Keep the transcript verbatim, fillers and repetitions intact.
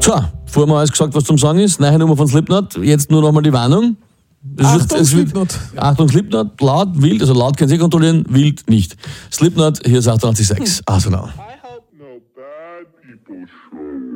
So, vorher haben wir alles gesagt, was zum Sagen ist. Neue Nummer von Slipknot. Jetzt nur nochmal die Warnung. Es Achtung, wird, es wird, Slipknot. Achtung, Slipknot, laut, wild, also laut können Sie kontrollieren, wild nicht. Slipknot, hier ist achtundachtzig Komma sechs. Arsenal.